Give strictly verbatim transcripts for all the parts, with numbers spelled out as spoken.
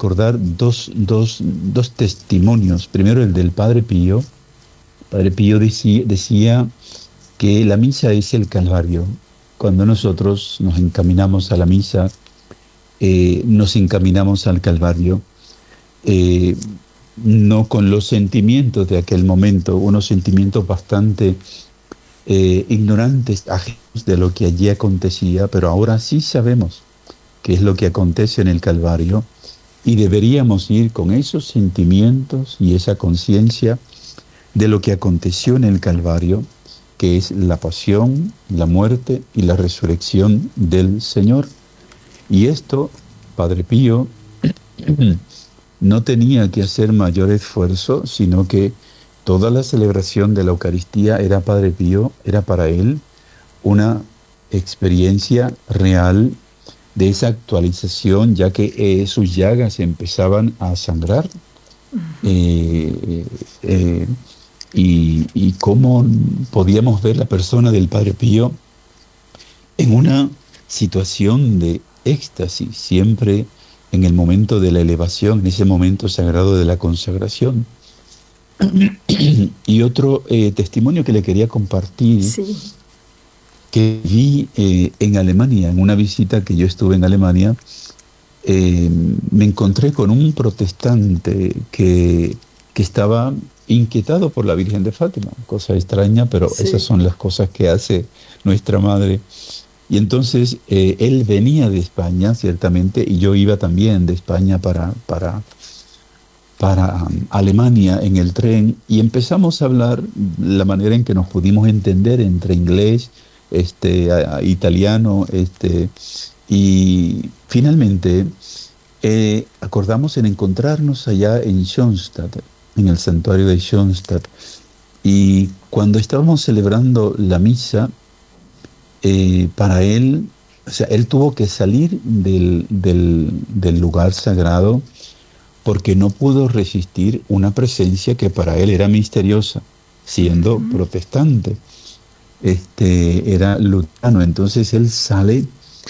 recordar dos, dos, dos testimonios. Primero el del Padre Pío. Padre Pío decía, decía que la misa es el Calvario. Cuando nosotros nos encaminamos a la misa, eh, nos encaminamos al Calvario, eh, no con los sentimientos de aquel momento, unos sentimientos bastante eh, ignorantes, ajenos de lo que allí acontecía, pero ahora sí sabemos qué es lo que acontece en el Calvario y deberíamos ir con esos sentimientos y esa conciencia de lo que aconteció en el Calvario, que es la pasión, la muerte y la resurrección del Señor. Y esto, Padre Pío no tenía que hacer mayor esfuerzo, sino que toda la celebración de la Eucaristía era Padre Pío, era para él una experiencia real de esa actualización, ya que eh, sus llagas empezaban a sangrar. Uh-huh. eh, eh, Y, y cómo podíamos ver la persona del Padre Pío en una situación de éxtasis, siempre en el momento de la elevación, en ese momento sagrado de la consagración. Y otro eh, testimonio que le quería compartir, sí, que vi eh, en Alemania, en una visita que yo estuve en Alemania, eh, me encontré con un protestante que, que estaba inquietado por la Virgen de Fátima, cosa extraña, pero sí, esas son las cosas que hace nuestra Madre. Y entonces eh, él venía de España, ciertamente, y yo iba también de España para, para, para um, Alemania en el tren, y empezamos a hablar la manera en que nos pudimos entender entre inglés, este, a, a, italiano, este, y finalmente eh, acordamos en encontrarnos allá en Schoenstatt, en el santuario de Schoenstatt, y cuando estábamos celebrando la misa, eh, para él, o sea, él tuvo que salir del, del, del lugar sagrado porque no pudo resistir una presencia que para él era misteriosa, siendo uh-huh. protestante, este, era luterano. Entonces él sale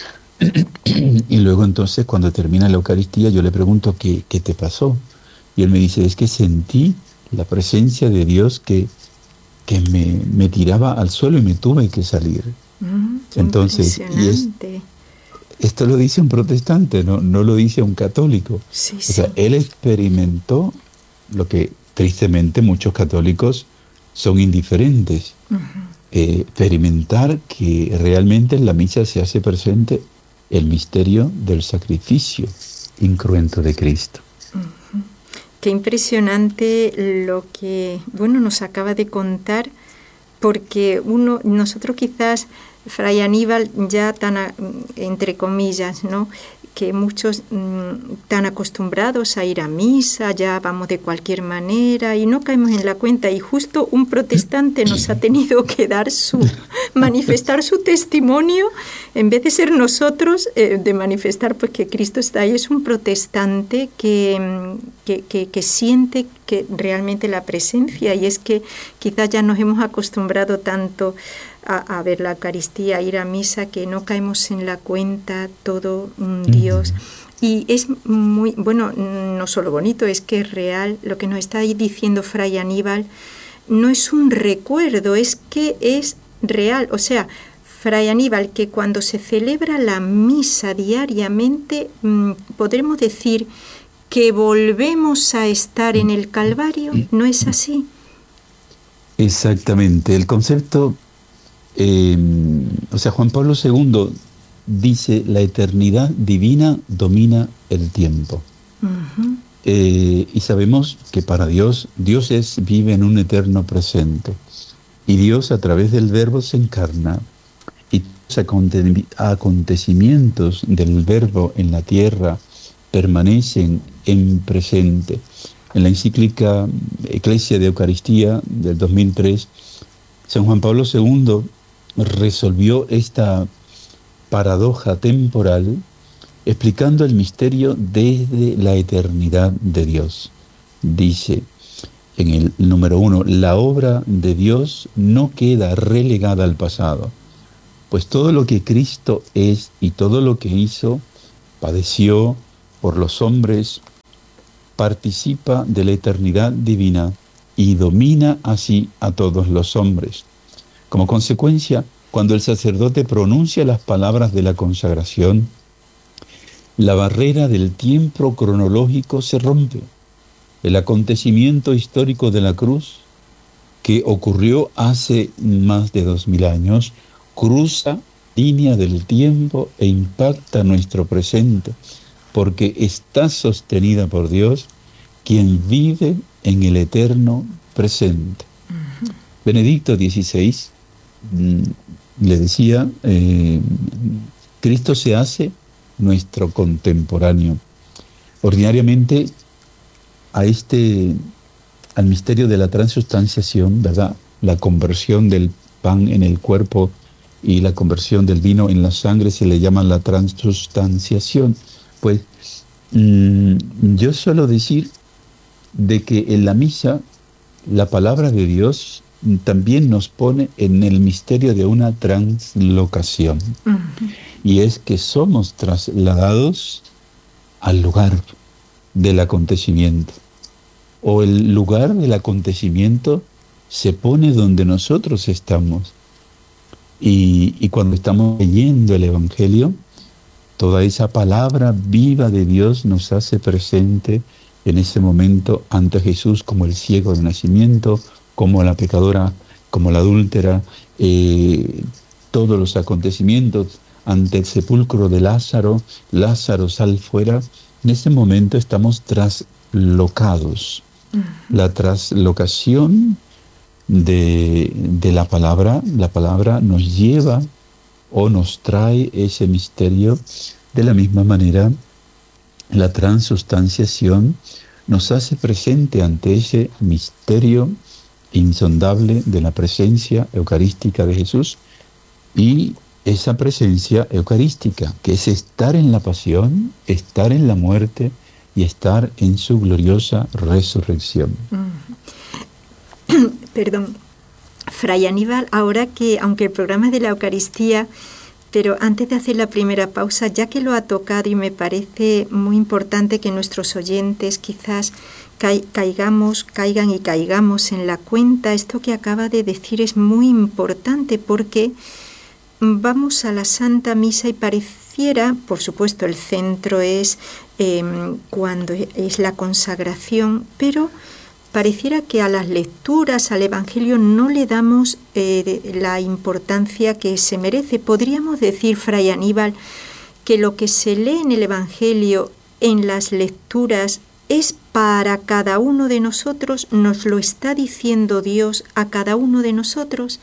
y luego entonces cuando termina la Eucaristía yo le pregunto ¿qué, qué te pasó? Y él me dice, es que sentí la presencia de Dios que, que me, me tiraba al suelo y me tuve que salir. Mm, Entonces, y es, esto lo dice un protestante, no, no lo dice un católico. Sí, o sea, sí. Él experimentó lo que tristemente muchos católicos son indiferentes. Uh-huh. Eh, experimentar que realmente en la misa se hace presente el misterio del sacrificio incruento de Cristo. Uh-huh. Qué impresionante lo que, bueno, nos acaba de contar, porque uno, nosotros quizás, Fray Aníbal, ya tan, a, entre comillas, ¿no?, que muchos mmm, tan acostumbrados a ir a misa, ya vamos de cualquier manera y no caemos en la cuenta, y justo un protestante nos ha tenido que dar su, manifestar su testimonio, en vez de ser nosotros, eh, de manifestar pues que Cristo está ahí. Es un protestante que, que, que, que siente que realmente la presencia, y es que quizás ya nos hemos acostumbrado tanto A, a ver la Eucaristía, a ir a misa, que no caemos en la cuenta todo un Dios. Y es muy, bueno, no solo bonito, es que es real. Lo que nos está diciendo Fray Aníbal no es un recuerdo, es que es real. O sea, Fray Aníbal, que cuando se celebra la misa diariamente, mmm, podremos decir que volvemos a estar en el Calvario, ¿no es así? Exactamente, el concepto... Eh, o sea, Juan Pablo segundo dice, la eternidad divina domina el tiempo. Uh-huh. Eh, y sabemos que para Dios, Dios es, vive en un eterno presente. Y Dios a través del Verbo se encarna. Y los acontecimientos del Verbo en la tierra permanecen en presente. En la encíclica Ecclesia de Eucaristía del dos mil tres, San Juan Pablo segundo resolvió esta paradoja temporal explicando el misterio desde la eternidad de Dios. Dice en el número uno, la obra de Dios no queda relegada al pasado, pues todo lo que Cristo es y todo lo que hizo, padeció por los hombres participa de la eternidad divina y domina así a todos los hombres. Como consecuencia, cuando el sacerdote pronuncia las palabras de la consagración, la barrera del tiempo cronológico se rompe. El acontecimiento histórico de la cruz, que ocurrió hace más de dos mil años, cruza línea del tiempo e impacta nuestro presente, porque está sostenida por Dios, quien vive en el eterno presente. Uh-huh. Benedicto dieciséis mmm, le decía, eh, Cristo se hace nuestro contemporáneo. Ordinariamente, a este, al misterio de la transustanciación, ¿verdad?, la conversión del pan en el cuerpo y la conversión del vino en la sangre se le llama la transustanciación. Pues mmm, yo suelo decir de que en la misa la palabra de Dios también nos pone en el misterio de una translocación. Uh-huh. Y es que somos trasladados al lugar del acontecimiento. O el lugar del acontecimiento se pone donde nosotros estamos. Y, y cuando estamos leyendo el Evangelio, toda esa palabra viva de Dios nos hace presente en ese momento ante Jesús, como el ciego de nacimiento, como la pecadora, como la adúltera, eh, todos los acontecimientos ante el sepulcro de Lázaro, Lázaro sal fuera. En ese momento estamos traslocados. Uh-huh. La traslocación de, de la palabra, la palabra nos lleva o nos trae ese misterio. De la misma manera, la transustanciación nos hace presente ante ese misterio insondable de la presencia eucarística de Jesús, y esa presencia eucarística, que es estar en la pasión, estar en la muerte y estar en su gloriosa resurrección. Mm. Perdón, Fray Aníbal, ahora que, aunque el programa es de la Eucaristía, pero antes de hacer la primera pausa, ya que lo ha tocado, y me parece muy importante que nuestros oyentes quizás caigamos, caigan y caigamos en la cuenta, esto que acaba de decir es muy importante, porque vamos a la Santa Misa y pareciera, por supuesto, el centro es eh, cuando es la consagración, pero pareciera que a las lecturas, al Evangelio, no le damos eh, la importancia que se merece. Podríamos decir, Fray Aníbal, que lo que se lee en el Evangelio, en las lecturas, es para cada uno de nosotros, nos lo está diciendo Dios a cada uno de nosotros.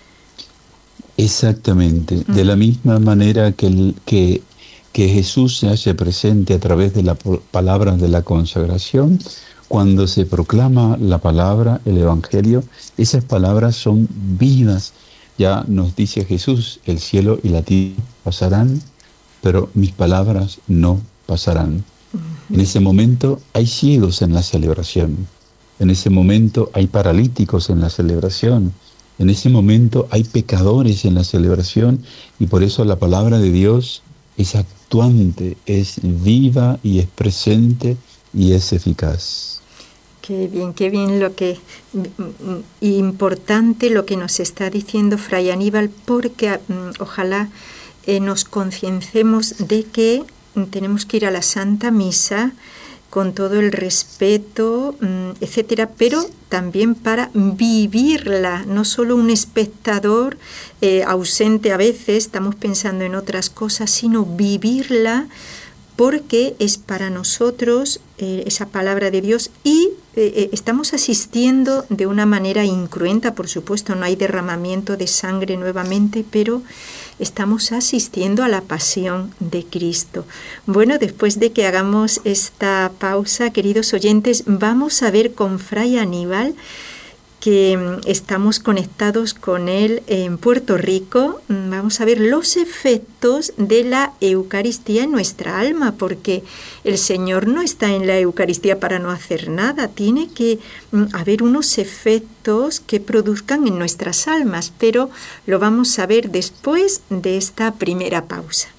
Exactamente, de la misma manera que, el, que, que Jesús se hace presente a través de las palabras de la consagración, cuando se proclama la palabra, el Evangelio, esas palabras son vivas. Ya nos dice Jesús, el cielo y la tierra pasarán, pero mis palabras no pasarán. Uh-huh. En ese momento hay ciegos en la celebración, en ese momento hay paralíticos en la celebración, en ese momento hay pecadores en la celebración, y por eso la palabra de Dios es actuante, es viva y es presente y es eficaz. Qué bien, qué bien lo que importante lo que nos está diciendo Fray Aníbal, porque um, ojalá eh, nos conciencemos de que tenemos que ir a la Santa Misa con todo el respeto, etcétera, pero también para vivirla, no solo un espectador eh, ausente a veces, estamos pensando en otras cosas, sino vivirla, porque es para nosotros eh, esa palabra de Dios, y eh, estamos asistiendo de una manera incruenta, por supuesto, no hay derramamiento de sangre nuevamente, pero estamos asistiendo a la pasión de Cristo. Bueno, después de que hagamos esta pausa, queridos oyentes, vamos a ver con Fray Aníbal, que estamos conectados con él en Puerto Rico. Vamos a ver los efectos de la Eucaristía en nuestra alma, porque el Señor no está en la Eucaristía para no hacer nada. Tiene que haber unos efectos que produzcan en nuestras almas, pero lo vamos a ver después de esta primera pausa.